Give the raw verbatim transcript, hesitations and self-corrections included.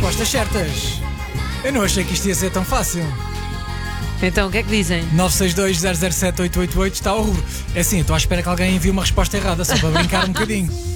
respostas certas. Eu não achei que isto ia ser tão fácil. Então, o que é que dizem? nove seis dois zero zero sete oito oito oito está ao rubro. É assim, estou à espera que alguém envie uma resposta errada, só para brincar um bocadinho.